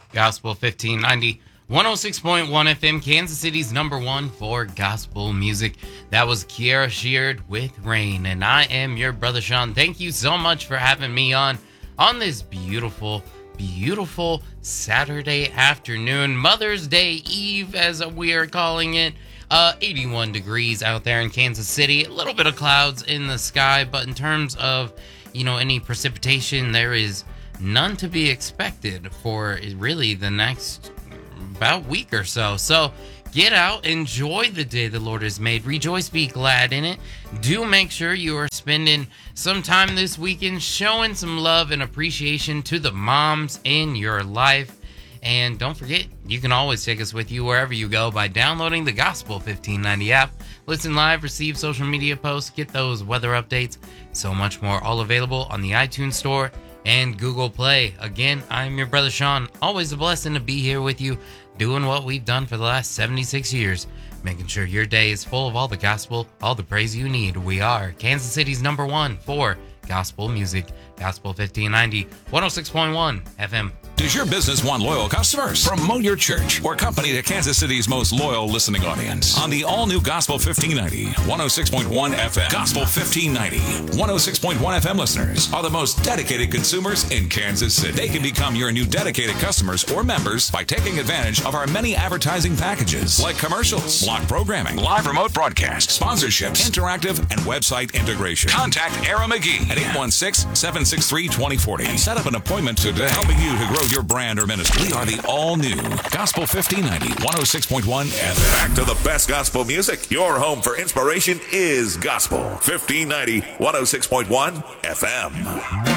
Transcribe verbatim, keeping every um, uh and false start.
Gospel fifteen ninety, one oh six point one F M, Kansas City's number one for gospel music. That was Kiara Sheard with Rain, and I am your brother Sean. Thank you so much for having me on on this beautiful, beautiful Saturday afternoon, Mother's Day Eve, as we are calling it. Uh, eighty-one degrees out there in Kansas City. A little bit of clouds in the sky, but in terms of, you know, any precipitation, there is none to be expected for really the next about week or so. So get out, enjoy the day the Lord has made. Rejoice, be glad in it. Do make sure you are spending some time this weekend showing some love and appreciation to the moms in your life. And don't forget, you can always take us with you wherever you go by downloading the Gospel fifteen ninety app. Listen live, receive social media posts, get those weather updates, so much more, all available on the iTunes Store and Google Play. Again, I'm your brother Sean. Always a blessing to be here with you, doing what we've done for the last seventy-six years, making sure your day is full of all the gospel, all the praise you need. We are Kansas City's number one for gospel music. Gospel fifteen ninety, one oh six point one F M. Does your business want loyal customers? Promote your church or company to Kansas City's most loyal listening audience on the all-new Gospel fifteen ninety, one oh six point one F M. Gospel fifteen ninety, one oh six point one F M listeners are the most dedicated consumers in Kansas City. They can become your new dedicated customers or members by taking advantage of our many advertising packages like commercials, block programming, live remote broadcast, sponsorships, interactive, and website integration. Contact Ara McGee at eight one six, seven six three, two oh four oh and set up an appointment today, helping you to grow your brand or ministry. We are the all-new Gospel fifteen ninety, one oh six point one F M. Back to the best gospel music. Your home for inspiration is Gospel fifteen ninety, one oh six point one F M.